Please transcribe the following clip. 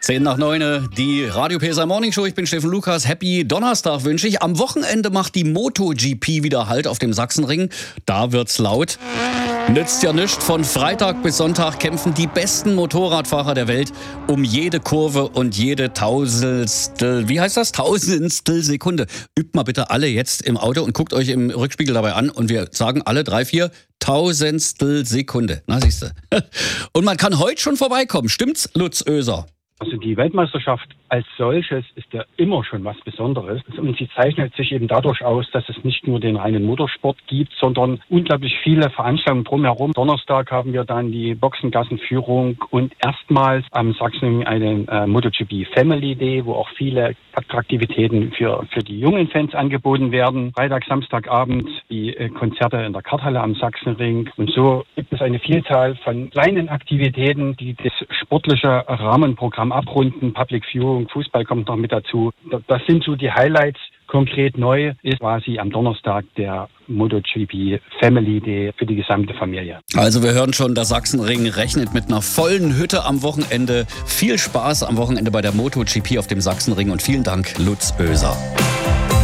10 nach 9, die Radio PSR Morning Show. Ich bin Steffen Lukas. Happy Donnerstag wünsche ich. Am Wochenende macht die MotoGP wieder Halt auf dem Sachsenring. Da wird's laut. Nützt ja nichts. Von Freitag bis Sonntag kämpfen die besten Motorradfahrer der Welt um jede Kurve und jede Tausendstel Sekunde. Übt mal bitte alle jetzt im Auto und guckt euch im Rückspiegel dabei an. Und wir sagen alle 3, 4 Tausendstel Sekunde. Na, siehste. Und man kann heute schon vorbeikommen. Stimmt's, Lutz Oeser? Also die Weltmeisterschaft als solches ist ja immer schon was Besonderes. Und sie zeichnet sich eben dadurch aus, dass es nicht nur den reinen Motorsport gibt, sondern unglaublich viele Veranstaltungen drumherum. Donnerstag haben wir dann die Boxengassenführung und erstmals am Sachsenring einen MotoGP Family Day, wo auch viele Attraktivitäten für die jungen Fans angeboten werden. Freitag, Samstagabend die Konzerte in der Karthalle am Sachsenring. Und so gibt es eine Vielzahl von kleinen Aktivitäten, die das sportliche Rahmenprogramm abrunden. Public Viewing, Fußball kommt noch mit dazu. Das sind so die Highlights. Konkret neu ist quasi am Donnerstag der MotoGP Family Day für die gesamte Familie. Also wir hören schon, der Sachsenring rechnet mit einer vollen Hütte am Wochenende. Viel Spaß am Wochenende bei der MotoGP auf dem Sachsenring und vielen Dank, Lutz Oeser.